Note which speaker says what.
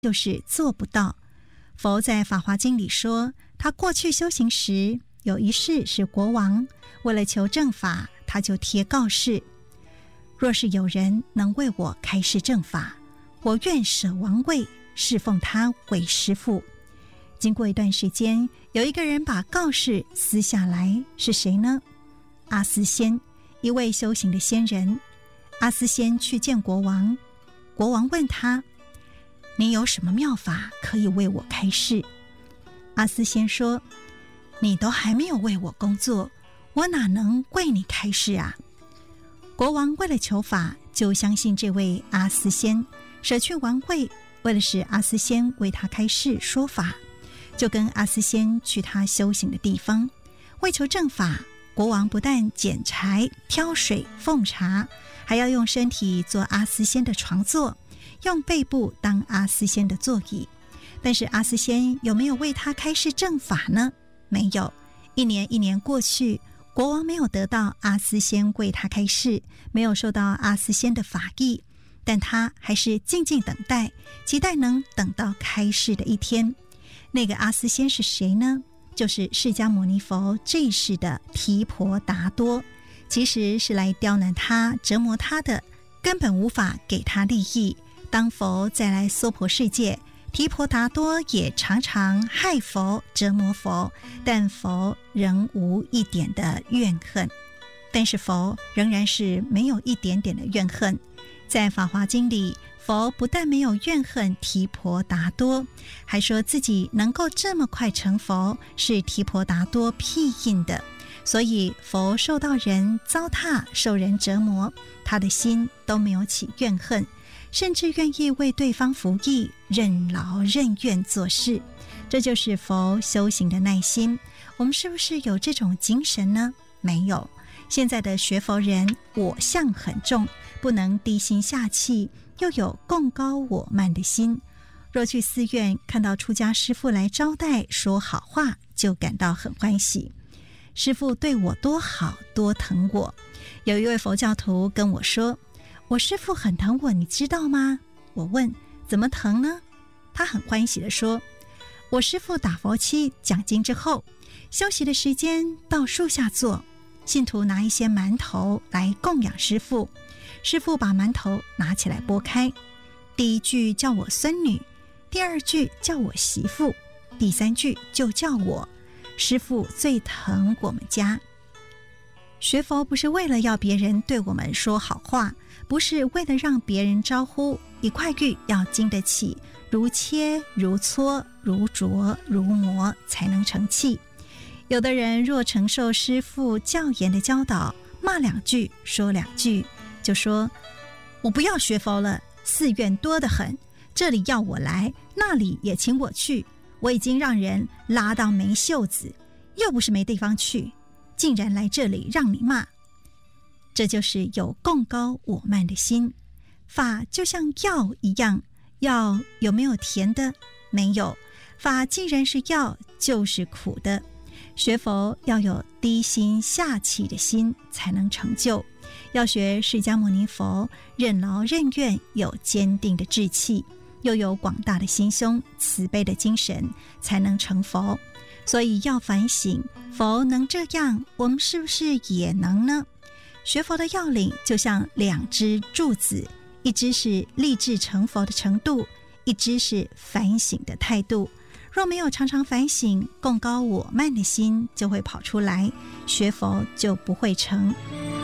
Speaker 1: 就是做不到。佛在《法华经》里说，他过去修行时，有一世是国王，为了求正法，他就贴告示：若是有人能为我开示正法，我愿舍王位，侍奉他为师父。经过一段时间，有一个人把告示撕下来，是谁呢？阿斯仙，一位修行的仙人。阿斯仙去见国王，国王问他：你有什么妙法可以为我开示？阿斯仙说：你都还没有为我工作，我哪能为你开示啊？国王为了求法，就相信这位阿斯仙，舍去王位，为了使阿斯仙为他开示说法，就跟阿斯仙去他修行的地方。为求正法，国王不但捡柴、挑水、奉茶，还要用身体做阿斯仙的床座，用背部当阿斯仙的座椅。但是阿斯仙有没有为他开示正法呢？没有。一年一年过去，国王没有得到阿斯仙为他开示，没有受到阿斯仙的法益，但他还是静静等待，期待能等到开示的一天。那个阿斯仙是谁呢？就是释迦牟尼佛这一世的提婆达多，其实是来刁难他、折磨他的，根本无法给他利益。当佛再来娑婆世界，提婆达多也常常害佛、折磨佛，但佛仍无一点的怨恨。但是佛仍然是没有一点点的怨恨。在《法华经》里，佛不但没有怨恨提婆达多，还说自己能够这么快成佛，是提婆达多庇荫的。所以佛受到人糟蹋、受人折磨，他的心都没有起怨恨，甚至愿意为对方服役，任劳任怨做事。这就是佛修行的耐心。我们是不是有这种精神呢？没有。现在的学佛人我相很重，不能低心下气，又有共高我慢的心。若去寺院看到出家师父来招待说好话，就感到很欢喜。师父对我多好，多疼我。有一位佛教徒跟我说，我师父很疼我，你知道吗？我问，怎么疼呢？他很欢喜地说，我师父打佛七讲经之后，休息的时间到树下坐，信徒拿一些馒头来供养师父，师父把馒头拿起来剥开，第一句叫我孙女，第二句叫我媳妇，第三句就叫我。师父最疼我们家。学佛不是为了要别人对我们说好话，不是为了让别人招呼，一块玉要经得起如切如磋如琢如磨才能成器。有的人若承受师父教严的教导，骂两句说两句，就说我不要学佛了，寺院多得很，这里要我来，那里也请我去，我已经让人拉到没袖子，又不是没地方去，竟然来这里让你骂。这就是有共高我慢的心。法就像药一样，药有没有甜的？没有。法既然是药，就是苦的。学佛要有低心下气的心才能成就，要学释迦牟尼佛，任劳任怨，有坚定的志气，又有广大的心胸，慈悲的精神，才能成佛。所以要反省，佛能这样，我们是不是也能呢？学佛的要领就像两只柱子，一只是立志成佛的程度，一只是反省的态度。若没有常常反省，共高我慢的心就会跑出来，学佛就不会成。